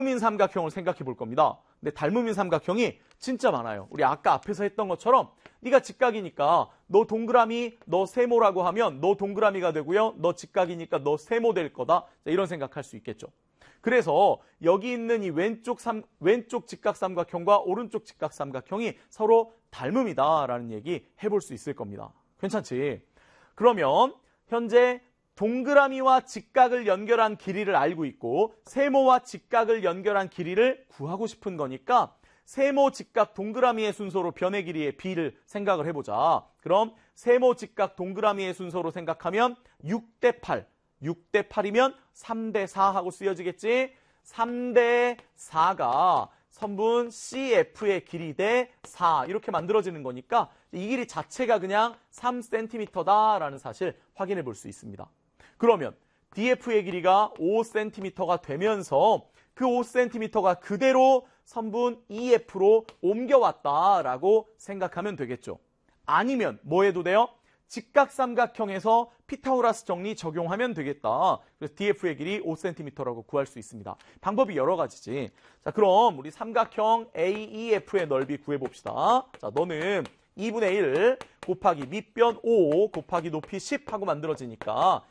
닮음인 삼각형을 생각해 볼 겁니다. 근데 닮음인 삼각형이 진짜 많아요. 우리 아까 앞에서 했던 것처럼 네가 직각이니까 너 동그라미, 너 세모라고 하면 너 동그라미가 되고요. 너 직각이니까 너 세모 될 거다. 이런 생각할 수 있겠죠. 그래서 여기 있는 이 왼쪽 직각삼각형과 오른쪽 직각삼각형이 서로 닮음이다라는 얘기 해볼 수 있을 겁니다. 괜찮지? 그러면 현재 동그라미와 직각을 연결한 길이를 알고 있고 세모와 직각을 연결한 길이를 구하고 싶은 거니까 세모, 직각, 동그라미의 순서로 변의 길이의 b를 생각을 해보자. 그럼 세모, 직각, 동그라미의 순서로 생각하면 6대 8. 6대 8이면 3대 4 하고 쓰여지겠지? 3대 4가 선분 CF의 길이 대 4 이렇게 만들어지는 거니까 이 길이 자체가 그냥 3cm다라는 사실 확인해 볼 수 있습니다. 그러면 DF의 길이가 5cm가 되면서 그 5cm가 그대로 선분 EF로 옮겨왔다라고 생각하면 되겠죠. 아니면 뭐 해도 돼요? 직각삼각형에서 피타고라스 정리 적용하면 되겠다. 그래서 DF의 길이 5cm라고 구할 수 있습니다. 방법이 여러 가지지. 자, 그럼 우리 삼각형 AEF의 넓이 구해봅시다. 자, 너는 2분의 1 곱하기 밑변 5 곱하기 높이 10 하고 만들어지니까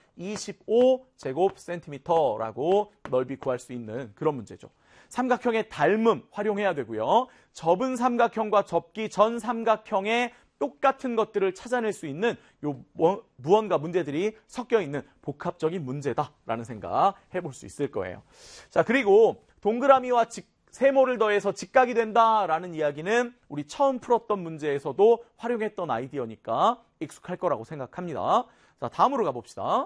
25제곱센티미터라고 넓이 구할 수 있는 그런 문제죠. 삼각형의 닮음 활용해야 되고요. 접은 삼각형과 접기 전 삼각형의 똑같은 것들을 찾아낼 수 있는 무언가 문제들이 섞여 있는 복합적인 문제다라는 생각 해볼 수 있을 거예요. 자, 그리고 동그라미와 세모를 더해서 직각이 된다라는 이야기는 우리 처음 풀었던 문제에서도 활용했던 아이디어니까 익숙할 거라고 생각합니다. 자, 다음으로 가봅시다.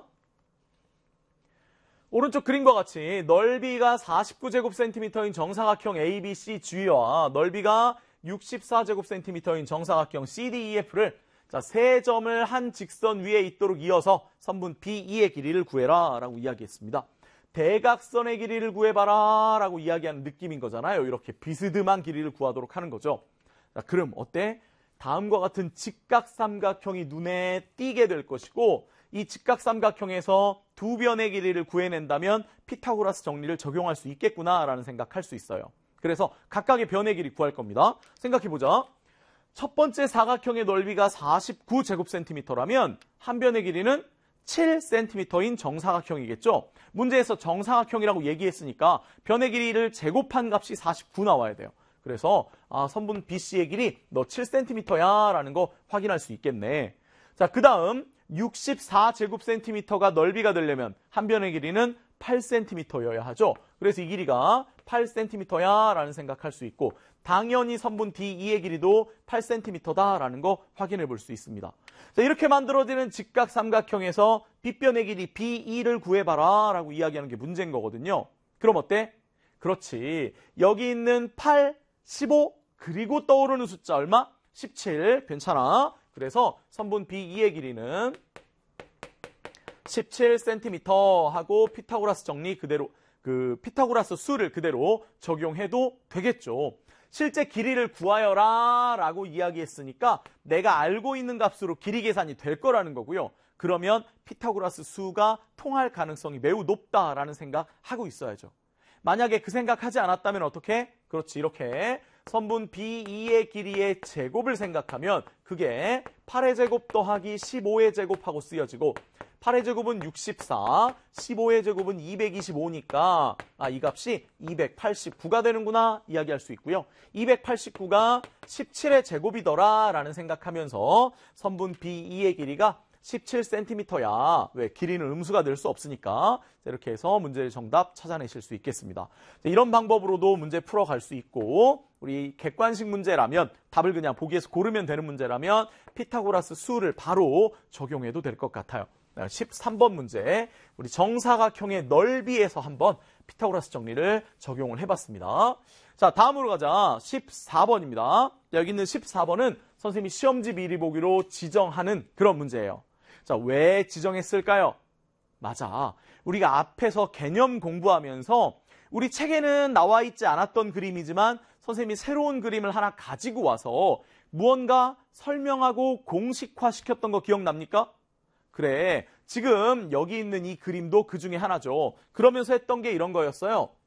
오른쪽 그림과 같이 넓이가 49제곱센티미터인 정사각형 ABCG와 넓이가 64제곱센티미터인 정사각형 CDEF를 자, 세 점을 한 직선 위에 있도록 이어서 선분 BE의 길이를 구해라 라고 이야기했습니다. 대각선의 길이를 구해봐라 라고 이야기하는 느낌인 거잖아요. 이렇게 비스듬한 길이를 구하도록 하는 거죠. 자, 그럼 어때? 다음과 같은 직각삼각형이 눈에 띄게 될 것이고 이 직각삼각형에서 두 변의 길이를 구해낸다면 피타고라스 정리를 적용할 수 있겠구나라는 생각할 수 있어요. 그래서 각각의 변의 길이 구할 겁니다. 생각해보자. 첫 번째 사각형의 넓이가 49제곱센티미터라면 한 변의 길이는 7cm인 정사각형이겠죠. 문제에서 정사각형이라고 얘기했으니까 변의 길이를 제곱한 값이 49 나와야 돼요. 그래서 선분 BC의 길이 너 7cm야 라는 거 확인할 수 있겠네. 자, 그 다음 64제곱센티미터가 넓이가 되려면 한 변의 길이는 8cm여야 하죠. 그래서 이 길이가 8cm야 라는 생각할 수 있고 당연히 선분 DE의 길이도 8cm다 라는 거 확인해 볼 수 있습니다. 자, 이렇게 만들어지는 직각삼각형에서 빗변의 길이 BE를 구해봐라 라고 이야기하는 게 문제인 거거든요. 그럼 어때? 그렇지. 여기 있는 8, 15 그리고 떠오르는 숫자 얼마? 17. 괜찮아. 그래서 선분 BE의 길이는 17cm 하고 피타고라스 정리 그대로 피타고라스 수를 그대로 적용해도 되겠죠. 실제 길이를 구하여라 라고 이야기했으니까 내가 알고 있는 값으로 길이 계산이 될 거라는 거고요. 그러면 피타고라스 수가 통할 가능성이 매우 높다라는 생각하고 있어야죠. 만약에 그 생각하지 않았다면 어떻게? 그렇지, 이렇게 선분 BE의 길이의 제곱을 생각하면 그게 8의 제곱 더하기 15의 제곱하고 쓰여지고 8의 제곱은 64, 15의 제곱은 225니까 이 값이 289가 되는구나 이야기할 수 있고요. 289가 17의 제곱이더라 라는 생각하면서 선분 BE의 길이가 17cm야. 왜? 길이는 음수가 될 수 없으니까. 이렇게 해서 문제의 정답 찾아내실 수 있겠습니다. 이런 방법으로도 문제 풀어갈 수 있고 우리 객관식 문제라면 답을 그냥 보기에서 고르면 되는 문제라면 피타고라스 수를 바로 적용해도 될 것 같아요. 13번 문제 우리 정사각형의 넓이에서 한번 피타고라스 정리를 적용을 해봤습니다. 자, 다음으로 가자. 14번입니다. 여기 있는 14번은 선생님이 시험지 미리 보기로 지정하는 그런 문제예요. 자, 왜 지정했을까요? 맞아. 우리가 앞에서 개념 공부하면서 우리 책에는 나와 있지 않았던 그림이지만 선생님이 새로운 그림을 하나 가지고 와서 무언가 설명하고 공식화시켰던 거 기억납니까? 그래, 지금 여기 있는 이 그림도 그 중에 하나죠. 그러면서 했던 게 이런 거였어요.